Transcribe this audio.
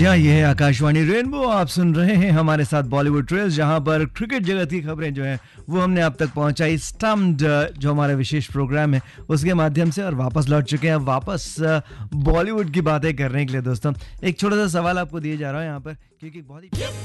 जी हाँ, ये है आकाशवाणी रेनबो। आप सुन रहे हैं हमारे साथ बॉलीवुड ट्रेल्स, जहां पर क्रिकेट जगत की खबरें जो हैं वो हमने आप तक पहुंचाई। स्टम्प्ड जो हमारा विशेष प्रोग्राम है उसके माध्यम से, और वापस लौट चुके हैं वापस बॉलीवुड की बातें करने के लिए। दोस्तों, एक छोटा सा सवाल आपको दिए जा रहा है यहाँ पर, क्योंकि बहुत ही